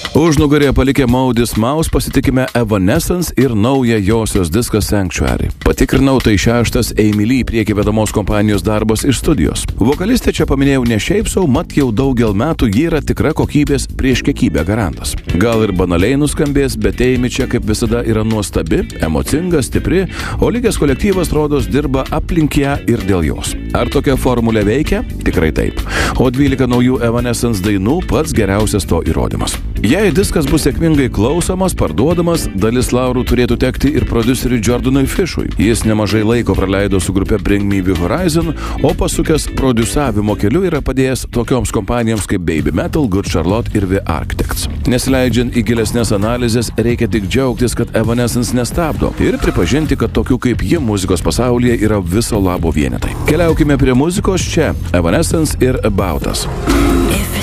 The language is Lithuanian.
Užnugarėje palikę Maudis Maus pasitikime Evanescence ir naują josios diską Sanctuary. Patikrinau, tai 6. Amy Lee priekį vedamos kompanijos darbas iš studijos. Vokalistė čia paminėjau ne šiaip sau, mat jau daugel metų ji yra tikra kokybės prieš kiekybę garantas. Gal ir banaliai nuskambės, bet Amy čia kaip visada yra nuostabi, emocinga, stipri, o likęs kolektyvas rodos dirba aplink ją ir dėl jos. Ar tokia formulė veikia? Tikrai taip. O 12 naujų Evanescence dainų pats geriausias to įrodymas. Jei diskas bus sėkmingai klausomas, parduodamas, dalis laurų turėtų tekti ir prodiuseriui Jordanui Fishui. Jis nemažai laiko praleido su grupe Bring Me The Horizon, o pasukęs prodiusavimo keliu yra padėjęs tokioms kompanijoms kaip Baby Metal, Good Charlotte ir The Architects. Nesileidžiant į gilesnės analizės, reikia tik džiaugtis, kad Evanescence nestabdo ir pripažinti, kad tokių kaip ji muzikos pasaulyje yra viso labo vienetai. Keliaukime prie muzikos čia. Evanescence ir About Us.